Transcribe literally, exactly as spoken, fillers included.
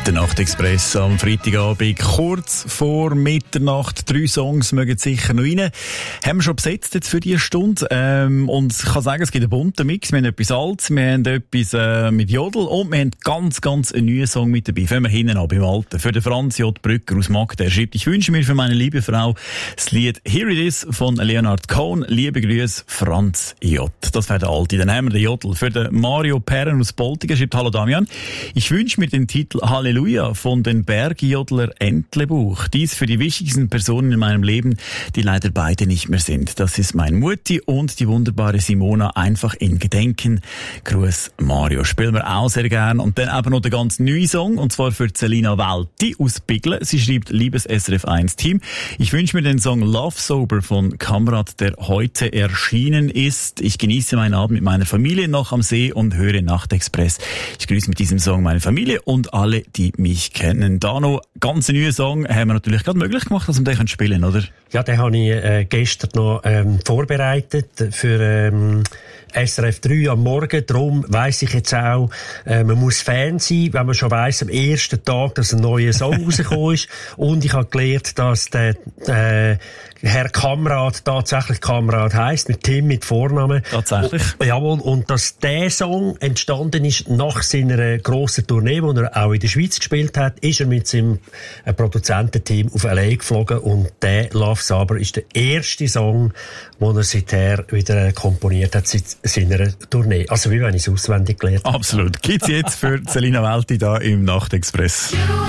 Der Nachtexpress am Freitagabend, kurz vor Mitternacht. Drei Songs mögen sicher noch rein. Haben wir schon besetzt jetzt für diese Stunde. Ähm, und ich kann sagen, es gibt einen bunten Mix. Wir haben etwas Altes, wir haben etwas äh, mit Jodel und wir haben ganz, ganz einen neuen Song mit dabei. Fangen wir hinten an beim Alten. Für den Franz J. Brücker aus Magda. Er schreibt, ich wünsche mir für meine liebe Frau das Lied Here It Is von Leonard Cohen. Liebe Grüße, Franz J. Das wäre der Alte. Dann haben wir den Jodel. Für den Mario Perren aus Boltigen schreibt, hallo Damian. Ich wünsche mir den Titel Halleluja von den Bergjodler Entlebuch. Dies für die wichtigsten Personen in meinem Leben, die leider beide nicht mehr sind. Das ist mein Mutti und die wunderbare Simona, einfach in Gedenken. Gruß Mario. Spielen wir auch sehr gern. Und dann eben noch der ganz neue Song, und zwar für Celina Welti aus Biglen. Sie schreibt, liebes S R F eins Team, ich wünsche mir den Song Love Sober von Kamrat, der heute erschienen ist. Ich genieße meinen Abend mit meiner Familie noch am See und höre Nachtexpress. Ich grüße mit diesem Song meine Familie und alle, die mich kennen. Da noch ganz neuen Song haben wir natürlich gerade möglich gemacht, dass wir den spielen können, oder? Ja, den habe ich äh, gestern noch ähm, vorbereitet für ähm, S R F drei am Morgen. Darum weiss ich jetzt auch, äh, man muss Fan sein, wenn man schon weiss, am ersten Tag, dass ein neuer Song rausgekommen ist. Und ich habe gelernt, dass der äh, Herr Kamrat tatsächlich Kamrat heisst, mit Tim, mit Vornamen. Tatsächlich? Und, jawohl, und dass der Song entstanden ist nach seiner grossen Tournee, wo er auch in der Schweiz gespielt hat, ist er mit seinem äh, Produzententeam auf L A geflogen und der Love Sober ist der erste Song, den er seither wieder komponiert hat seit seiner Tournee. Also wie wenn ich es auswendig gelernt habe. Absolut. Gibt's jetzt für Celina Welti da im Nachtexpress.